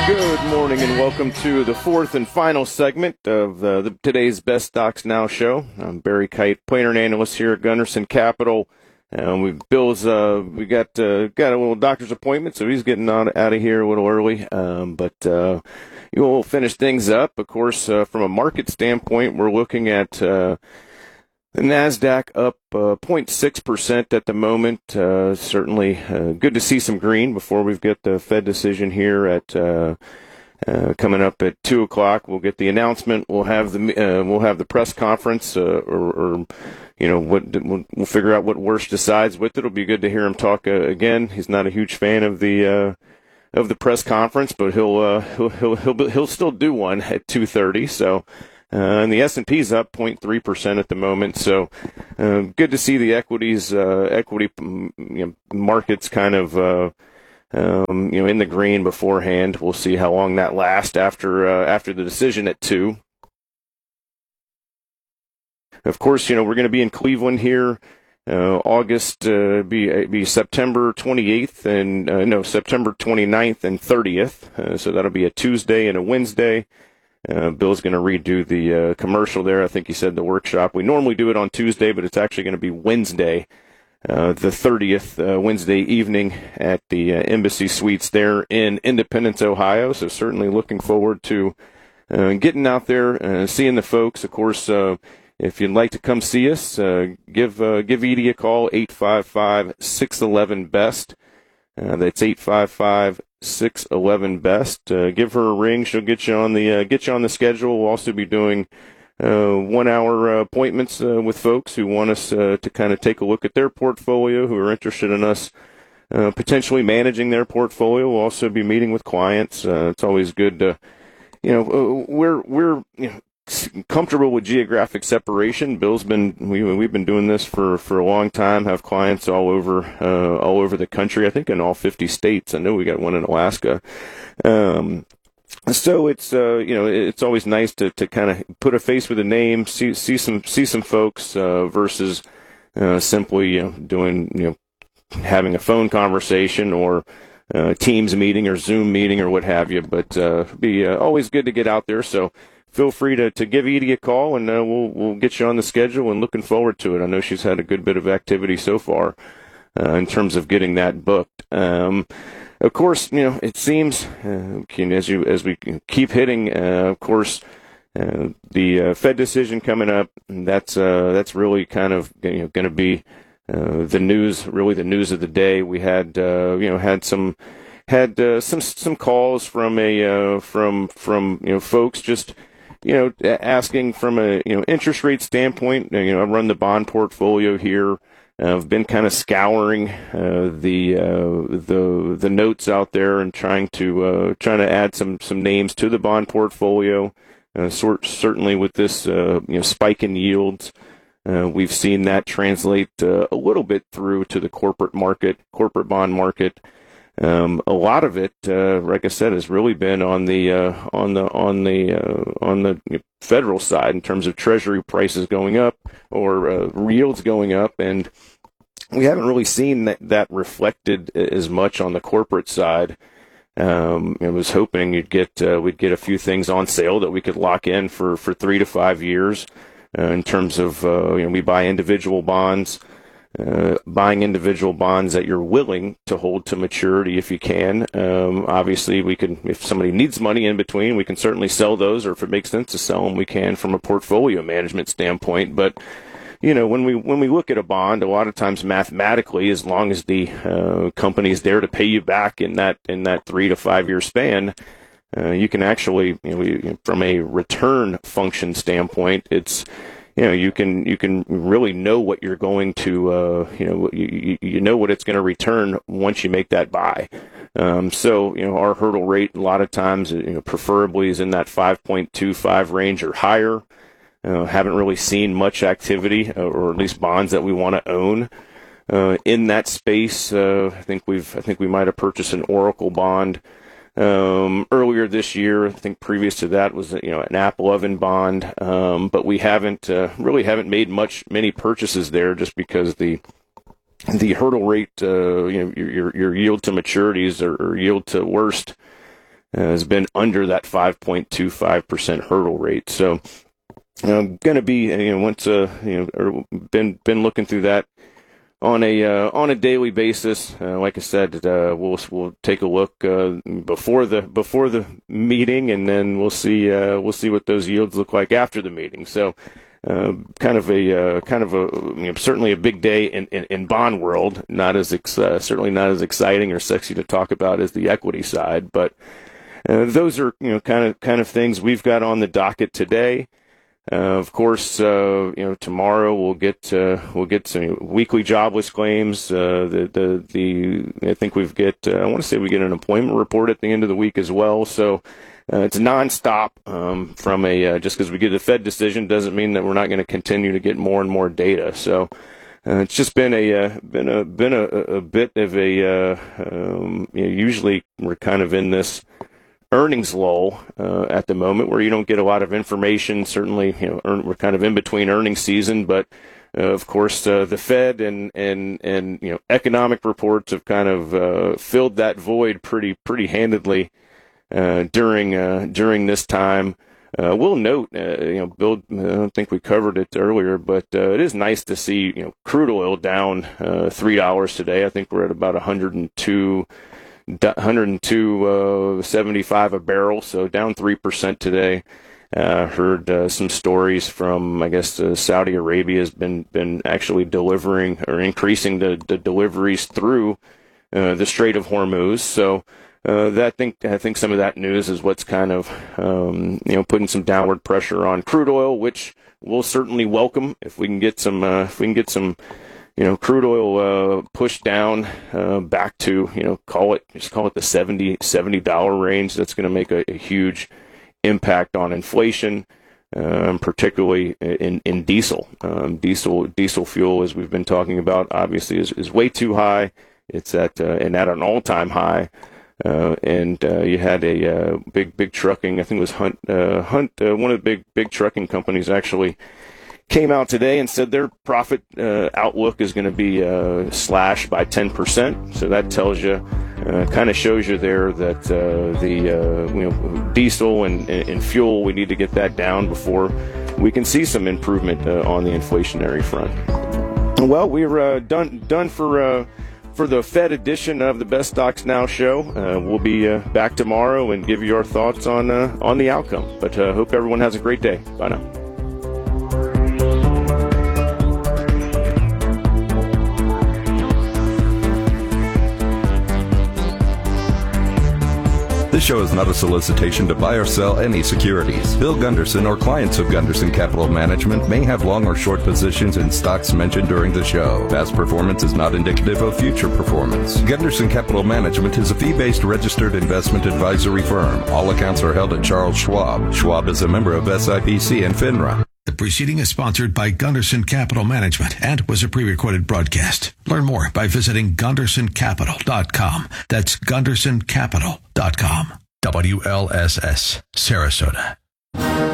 Good morning and welcome to the fourth and final segment of today's Best Stocks Now show. I'm Barry Kite, player analyst here at Gunderson Capital. Bill's we got a little doctor's appointment, so he's getting out of here a little early. But we'll finish things up. Of course, from a market standpoint, we're looking at the NASDAQ up 0.6% at the moment. Certainly good to see some green before we've got the Fed decision here at coming up at 2 o'clock. We'll get the announcement. We'll have the press conference, we'll figure out what Wirtz decides with it. It'll be good to hear him talk again. He's not a huge fan of the press conference, but he'll still do one at 2:30. So. And the S&P's up 0.3% at the moment, so good to see the equity markets kind of in the green beforehand. We'll see how long that lasts after the decision at 2. Of course, we're going to be in Cleveland here. August be September 28th and September 29th and 30th. So that'll be a Tuesday and a Wednesday. Bill's going to redo the commercial there. I think he said the workshop. We normally do it on Tuesday, but it's actually going to be Wednesday, the 30th, Wednesday evening at the Embassy Suites there in Independence, Ohio. So certainly looking forward to getting out there, seeing the folks. Of course, if you'd like to come see us, give Edie a call, 855-611-BEST. That's 855-611-BEST. Give her a ring. She'll get you on the schedule. We'll also be doing 1 hour appointments with folks who want us to kind of take a look at their portfolio, who are interested in us potentially managing their portfolio. We'll also be meeting with clients. It's always good to, we're comfortable with geographic separation. We've been doing this for a long time. Have clients all over the country. I think in all 50 states. I know we got one in Alaska. So it's it's always nice to kind of put a face with a name, see some folks versus simply doing having a phone conversation or Teams meeting or Zoom meeting or what have you. But be always good to get out there. So. Feel free to give Edie a call, and we'll get you on the schedule, and looking forward to it. I know she's had a good bit of activity so far in terms of getting that booked. Of course, it seems as we keep hitting, of course, the Fed decision coming up. That's really kind of going to be the news, really the news of the day. We had some calls from folks just. Asking from a interest rate standpoint. I run the bond portfolio here. I've been kind of scouring the notes out there and trying to add some names to the bond portfolio. Certainly with this spike in yields, we've seen that translate a little bit through to the corporate bond market. A lot of it, like I said, has really been on the federal side in terms of Treasury prices going up or yields going up, and we haven't really seen that reflected as much on the corporate side. I was hoping we'd get a few things on sale that we could lock in for 3 to 5 years. In terms of we buy individual bonds. Buying individual bonds that you're willing to hold to maturity if you can. Obviously, we can, if somebody needs money in between, we can certainly sell those, or if it makes sense to sell them, we can from a portfolio management standpoint. But, when we look at a bond, a lot of times mathematically, as long as the company is there to pay you back in that 3 to 5 year span, you can actually, from a return function standpoint, it's you can really know what you're going to, you know what it's going to return once you make that buy. So our hurdle rate a lot of times, preferably is in that 5.25 range or higher. Haven't really seen much activity, or at least bonds that we want to own in that space. I think we might have purchased an Oracle bond earlier this year. I think previous to that was an AppLovin bond, but we haven't made many purchases there just because the hurdle rate, your yield to maturities or yield to worst has been under that 5.25% hurdle rate. So, going to be, been looking through that on a daily basis. Like I said, we'll take a look before the meeting, and then we'll see what those yields look like after the meeting. So, certainly a big day in bond world. Certainly not as exciting or sexy to talk about as the equity side, but those are kind of things we've got on the docket today. Of course, tomorrow we'll get some weekly jobless claims. I think we get an employment report at the end of the week as well. So it's nonstop. Just because we get a Fed decision doesn't mean that we're not going to continue to get more and more data. So it's just been a bit of a usually we're kind of in this earnings lull at the moment, where you don't get a lot of information. Certainly, we're kind of in between earnings season, but of course, the Fed and economic reports have kind of filled that void pretty handedly during this time. We'll note, Bill, I don't think we covered it earlier, but it is nice to see crude oil down $3 today. I think we're at about 102.75 a barrel, so down 3% today. Heard some stories from, I guess, Saudi Arabia has been actually delivering or increasing the deliveries through the Strait of Hormuz. So I think some of that news is what's kind of putting some downward pressure on crude oil, which we'll certainly welcome if we can get some crude oil pushed down back to call it the $70 range. That's going to make a huge impact on inflation, particularly in diesel. Diesel fuel, as we've been talking about, obviously is way too high. It's at an all-time high. And you had a big trucking. I think it was Hunt. One of the big trucking companies actually came out today and said their profit outlook is going to be slashed by 10%. So that tells you, kind of shows you there that the diesel and fuel, we need to get that down before we can see some improvement on the inflationary front. Well, we're done for the Fed edition of the Best Stocks Now show. We'll be back tomorrow and give you our thoughts on the outcome. But hope everyone has a great day. Bye now. This show is not a solicitation to buy or sell any securities. Bill Gunderson or clients of Gunderson Capital Management may have long or short positions in stocks mentioned during the show. Past performance is not indicative of future performance. Gunderson Capital Management is a fee-based registered investment advisory firm. All accounts are held at Charles Schwab. Schwab is a member of SIPC and FINRA. The preceding is sponsored by Gunderson Capital Management and was a pre-recorded broadcast. Learn more by visiting GundersonCapital.com. That's GundersonCapital.com. WLSS, Sarasota.